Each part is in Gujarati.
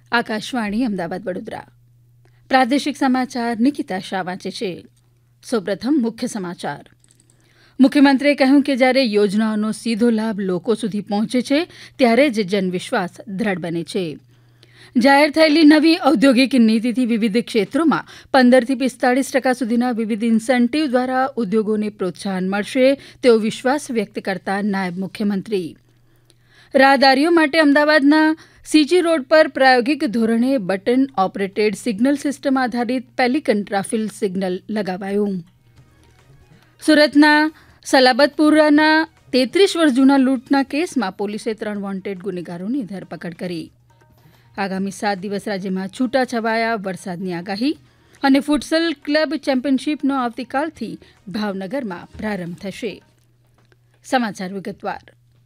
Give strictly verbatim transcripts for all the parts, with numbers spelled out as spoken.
આકાશવાણી અમદાવાદ વડોદરા પ્રાદેશિક સમાચાર નિકિતા શાહ વાંચે છે. સૌપ્રથમ મુખ્ય સમાચાર. મુખ્યમંત્રીએ કહ્યું કે જ્યારે યોજનાઓનો સીધો લાભ લોકો સુધી પહોંચે છે ત્યારે જ જનવિશ્વાસ દ્રઢ બને છે. જાહેર થયેલી નવી ઔદ્યોગિક નીતિથી વિવિધ ક્ષેત્રોમાં પંદરથી પિસ્તાળીસ ટકા સુધીના વિવિધ ઇન્સેન્ટિવ દ્વારા ઉદ્યોગોને પ્રોત્સાહન મળશે તેવો વિશ્વાસ વ્યક્ત કરતા નાયબ મુખ્યમંત્રી રાહદારીઓ માટે અમદાવાદના સીજી રોડ પર પ્રાયોગિક ધોરણે બટન ઓપરેટેડ સિગ્નલ સિસ્ટમ આધારિત પેલિકન ટ્રાફિક સિગ્નલ લગાવાયું. સુરતના સલાબતપુરાના તેત્રીસ વર્ષ જૂના લૂંટના કેસમાં પોલીસે ત્રણ વોન્ટેડ ગુનેગારોની ધરપકડ કરી. આગામી સાત દિવસ રાજ્યમાં છૂટાછવાયા વરસાદની આગાહી અને ફૂટસલ ક્લબ ચેમ્પિયનશીપનો આવતીકાલથી ભાવનગરમાં પ્રારંભ થશે. સમાચાર વિગતવાર.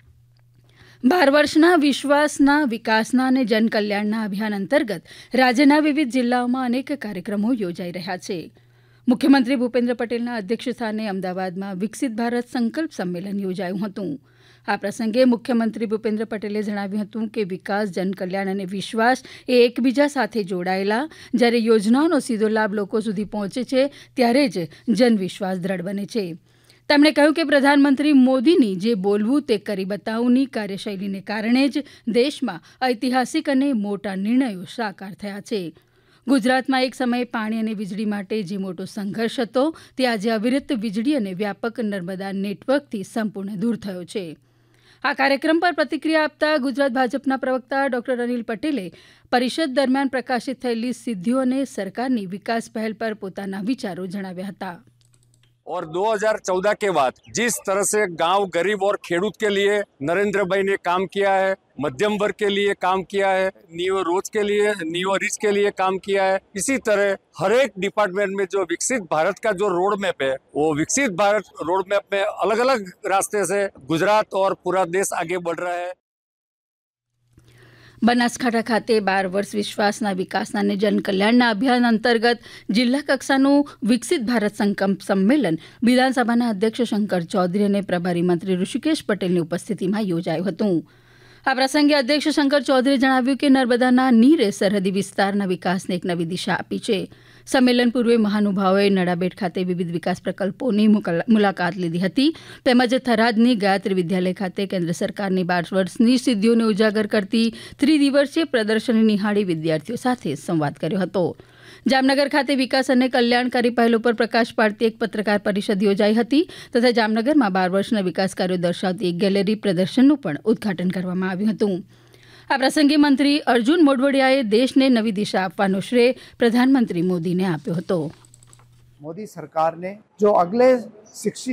બાર વર્ષના વિશ્વાસના વિકાસના અને જનકલ્યાણના અભિયાન અંતર્ગત રાજ્યના વિવિધ જિલ્લાઓમાં અનેક કાર્યક્રમો યોજાઈ રહ્યા છે. મુખ્યમંત્રી ભૂપેન્દ્ર પટેલના અધ્યક્ષસ્થાને અમદાવાદમાં વિકસિત ભારત સંકલ્પ સંમેલન યોજાયું હતું. આ પ્રસંગે મુખ્યમંત્રી ભૂપેન્દ્ર પટેલે જણાવ્યું હતું કે વિકાસ, જનકલ્યાણ અને વિશ્વાસ એ એકબીજા સાથે જોડાયેલા, જ્યારે યોજનાઓનો સીધો લાભ લોકો સુધી પહોંચે છે ત્યારે જ જનવિશ્વાસ દ્રઢ બને છે. તેમણે કહ્યું કે પ્રધાનમંત્રી મોદીની જે બોલવું તે કરી બતાવવાની કાર્યશૈલીને કારણે જ દેશમાં ઐતિહાસિક અને મોટા નિર્ણયો સાકાર થયા છે. ગુજરાતમાં એક સમયે પાણી અને વીજળી માટે જે મોટો સંઘર્ષ હતો તે આજે અવિરત વીજળી અને વ્યાપક નર્મદા નેટવર્કથી સંપૂર્ણ દૂર થયો છે. આ કાર્યક્રમ પર પ્રતિક્રિયા આપતા ગુજરાત ભાજપના પ્રવક્તા ડોક્ટર અનિલ પટેલે પરિષદ દરમિયાન પ્રકાશિત થયેલી સિદ્ધિઓ અને સરકારની વિકાસ પહેલ પર પોતાના વિચારો જણાવ્યા હતા. और दो हज़ार चौदह के बाद जिस तरह से गांव गरीब और खेडूत के लिए नरेंद्र भाई ने काम किया है, मध्यम वर्ग के लिए काम किया है, नियो रोज के लिए नियो रिच के लिए काम किया है, इसी तरह हर एक डिपार्टमेंट में जो विकसित भारत का जो रोड मैप है वो विकसित भारत रोड मैप में अलग अलग रास्ते से गुजरात और पूरा देश आगे बढ़ रहा है. બનાસકાંઠા ખાતે બાર વર્ષ વિશ્વાસના વિકાસના અને જનકલ્યાણના અભિયાન અંતર્ગત જિલ્લા કક્ષાનું વિકસિત ભારત સંકલ્પ સંમેલન વિધાનસભાના અધ્યક્ષ શંકર ચૌધરી અને પ્રભારી મંત્રી ઋષિકેશ પટેલની ઉપસ્થિતિમાં યોજાયું હતું. આ પ્રસંગે અધ્યક્ષ શંકર ચૌધરીએ જણાવ્યું કે નર્મદાના નીરે સરહદી વિસ્તારના વિકાસને એક નવી દિશા આપી છે. સંમેલન પૂર્વે મહાનુભાવોએ નડાબેટ ખાતે વિવિધ વિકાસ પ્રકલ્પોની મુલાકાત લીધી હતી. તેમજ થરાદની ગાયત્રી વિદ્યાલય ખાતે કેન્દ્ર સરકારની બાર વર્ષની સિદ્ધિઓને ઉજાગર કરતી ત્રિદિવસીય પ્રદર્શની નિહાળી વિદ્યાર્થીઓ સાથે સંવાદ કર્યો હતો. જામનગર ખાતે વિકાસ અને કલ્યાણકારી પહેલો પર પ્રકાશ પાડતી એક પત્રકાર પરિષદ યોજાઈ હતી તથા જામનગરમાં બાર વર્ષના વિકાસ કાર્યો દર્શાવતી એક ગેલેરી પ્રદર્શનનું પણ ઉદઘાટન કરવામાં આવ્યું હતું. આ પ્રસંગે મંત્રી અર્જુન મોઢવાડિયાએ દેશને નવી દિશા આપવાનો શ્રેય પ્રધાનમંત્રી મોદીને આપ્યો હતો. मोदी सरकार ने जो अगले शिक्षित